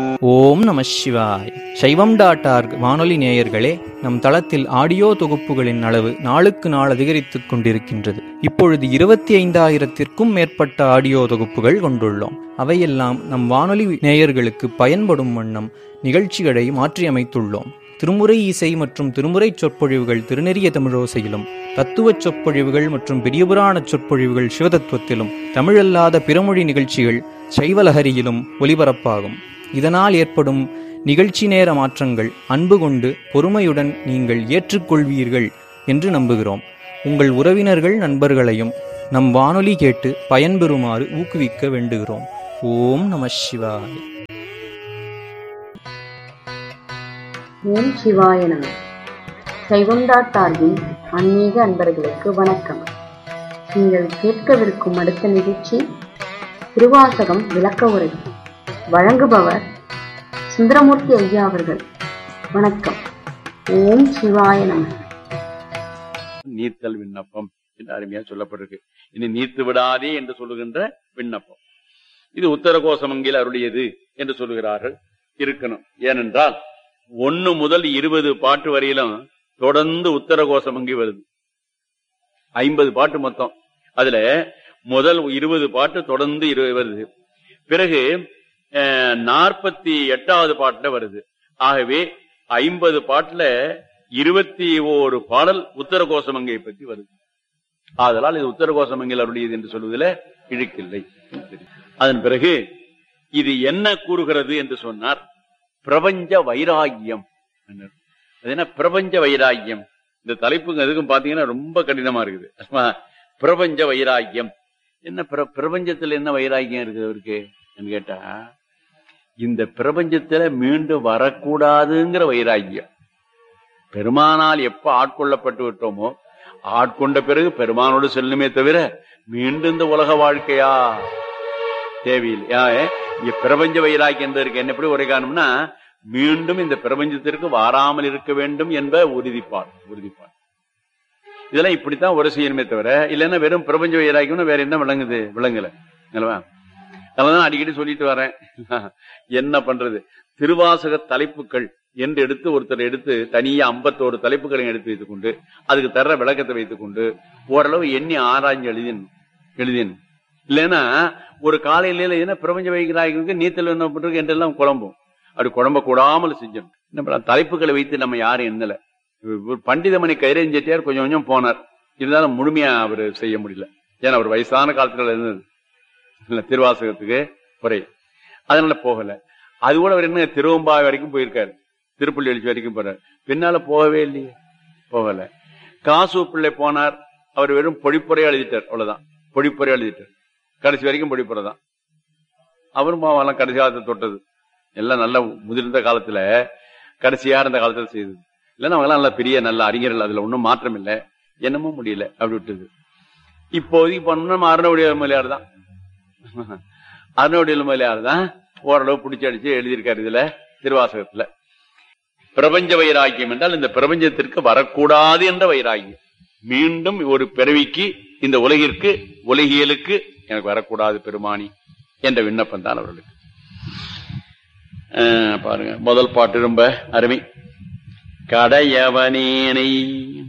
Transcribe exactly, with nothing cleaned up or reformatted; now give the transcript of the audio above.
ஓம் நம சிவாய். சைவம் டாட் ஆர்க் வானொலி நேயர்களே, நம் தளத்தில் ஆடியோ தொகுப்புகளின் அளவு நாளுக்கு நாள் அதிகரித்துக் கொண்டிருக்கின்றது. இப்பொழுது இருபத்தி ஐந்தாயிரத்திற்கும் மேற்பட்ட ஆடியோ தொகுப்புகள் கொண்டுள்ளோம். அவையெல்லாம் நம் வானொலி நேயர்களுக்கு பயன்படும் வண்ணம் நிகழ்ச்சிகளை மாற்றியமைத்துள்ளோம். திருமுறை இசை மற்றும் திருமுறை சொற்பொழிவுகள் திருநெறிய தமிழோசையிலும், தத்துவச் சொற்பொழிவுகள் மற்றும் பெரியபுராண சொற்பொழிவுகள் சிவதத்துவத்திலும், தமிழல்லாத பிறமொழி நிகழ்ச்சிகள் சைவலஹரியிலும் ஒலிபரப்பாகும். இதனால் ஏற்படும் நிகழ்ச்சி நேர மாற்றங்கள் அன்பு கொண்டு பொறுமையுடன் நீங்கள் ஏற்றுக்கொள்வீர்கள் என்று நம்புகிறோம். உங்கள் உறவினர்கள் நண்பர்களையும் நம் வானொலி கேட்டு பயன்பெறுமாறு ஊக்குவிக்க வேண்டுகிறோம். ஓம் நம சிவாய். ஓம் சிவாய நம. சைவம் டாட் ஆர்கின் ஆன்மீக அன்பர்களுக்கு வணக்கம். நீங்கள் கேட்கவிருக்கும் அடுத்த நிகழ்ச்சி திருவாசகம் விளக்க உரை. வழங்குபவர் சுந்தரமூர்த்தி ஐயா அவர்கள். வணக்கம். ஓம் சிவாய நம. நீர்த்தல் விண்ணப்பம் என்று அருமையா சொல்லப்பட்டிருக்கு. இனி நீர்த்து விடாதே என்று சொல்லுகின்ற விண்ணப்பம் இது உத்தரகோசமங்கில் அருளியது என்று சொல்லுகிறார்கள். இருக்கணும். ஏனென்றால் ஒன்னு முதல் இருபது பாட்டு வரையிலும் தொடர்ந்து உத்தரகோசமங்கி வருது. ஐம்பது பாட்டு மொத்தம். அதுல முதல் இருபது பாட்டு தொடர்ந்து வருது. பிறகு நாற்பத்தி எட்டாவது பாட்டுல வருது. ஆகவே ஐம்பது பாட்டுல இருபத்தி ஓரு பாடல் உத்தரகோசமங்கை பற்றி வருது. ஆதலால் இது உத்தரகோசமங்கில் அருளியது என்று சொல்வதில் இழுக்கில்லை. அதன் பிறகு இது என்ன கூறுகிறது என்று சொன்னார். பிரபஞ்ச வைராகியம். அது என்ன பிரபஞ்ச வைராகியம்? இந்த தலைப்புங்க எதுக்கும் பாத்தீங்கன்னா ரொம்ப கடினமா இருக்குது. பிரபஞ்ச வைராகியம் என்ன? பிரபஞ்சத்துல என்ன வைராகியம் இருக்குது அவருக்கு கேட்டா, இந்த பிரபஞ்சத்துல மீண்டும் வரக்கூடாதுங்கிற வைராகியம். பெருமானால் எப்ப ஆட்கொள்ளப்பட்டு விட்டோமோ, ஆட்கொண்ட பிறகு பெருமானோடு செல்லுமே தவிர மீண்டும் இந்த உலக வாழ்க்கையா தேவையில்லை. பிரபஞ்ச வைராகியம் என்பதற்கு என்ன எப்படி உரை காணும்னா, மீண்டும் இந்த பிரபஞ்சத்திற்கு வாராமல் இருக்க வேண்டும் என்ப உறுதிப்பாடு. உறுதிப்பாடு இதெல்லாம் இப்படித்தான் ஒரு செய்யணுமே தவிர, இல்லைன்னா வெறும் பிரபஞ்ச வைராகியம்னா வேற என்ன விளங்குது? விளங்கல. அதனாலதான் அடிக்கடி சொல்லிட்டு வரேன். என்ன பண்றது? திருவாசக தலைப்புகள் என்று எடுத்து ஒருத்தர் எடுத்து தனியா ஐம்பத்தோரு தலைப்புகளை எடுத்து வைத்துக் கொண்டு அதுக்கு தர்ற விளக்கத்தை வைத்துக் கொண்டு ஓரளவு எண்ணி ஆராய்ஞ்சு எழுதின் எழுதின் இல்லைன்னா ஒரு காலையில என்ன பிரபஞ்ச வைராகியத்துக்கு நீத்தல் என்ன பண்றது என்றெல்லாம் குழம்பும். அப்படி குழம்ப கூடாமல் செஞ்சோம். என்ன தலைப்புகளை வைத்து நம்ம யாரும் எண்ணல. பண்டிதமணி கைரஞ்செட்டியார் கொஞ்சம் கொஞ்சம் போனார். இருந்தாலும் முழுமையா அவர் செய்ய முடியல. ஏன்னா அவர் வயசான காலத்துல இருந்தது இல்ல திருவாசகத்துக்கு குறை. அதனால போகல. அது கூட அவர் என்ன திருவம்பாவை வரைக்கும் போயிருக்காரு, திருப்பள்ளி எழுச்சி வரைக்கும் போறார். பின்னால போகவே இல்லையே, போகல. காசு பிள்ளை போனார். அவர் வெறும் பொழிப்புறையா எழுதிட்டார். அவ்வளவுதான், பொழிப்புறையா எழுதிட்டார். கடைசி வரைக்கும் பொழிப்புறை தான். அவரும் பாவெல்லாம் கடைசி காலத்தை தொட்டது எல்லாம் நல்ல முதிர்ந்த காலத்துல, கடைசியா இருந்த காலத்துல செய்தது. இல்லைன்னா அவங்க எல்லாம் நல்ல பெரிய நல்ல அறிஞர்கள். அதுல ஒன்னும் மாற்றம் இல்லை. என்னமோ முடியல, அப்படி விட்டது. இப்போதைக்கு பண்ணோம்னா அருணவுடைய மலையார் தான். அருணவுடைய மலையார் தான் ஓரளவு பிடிச்சி அடிச்சு எழுதியிருக்காரு இதுல திருவாசகத்துல. பிரபஞ்ச வைராக்கியம் என்றால் இந்த பிரபஞ்சத்திற்கு வரக்கூடாது என்ற வைராக்கியம். மீண்டும் ஒரு பிறவிக்கு இந்த உலகிற்கு உலகியலுக்கு எனக்கு வரக்கூடாது பெருமானி என்ற விண்ணப்பம் தான் அவர்களுக்கு. பாருங்க, முதல் பாட்டு ரொம்ப அருமை. கடையவனேனை